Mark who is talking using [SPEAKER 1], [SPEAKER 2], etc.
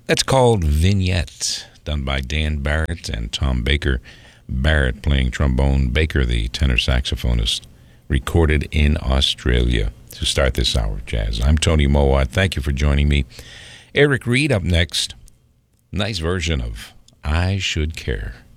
[SPEAKER 1] That's called Vignette, done by Dan Barrett and Tom Baker. Barrett playing trombone, Baker the tenor saxophonist, recorded in Australia to start this hour of jazz. I'm Tony Mowat. Thank you for joining me. Eric Reed up next. Nice version of I Should Care.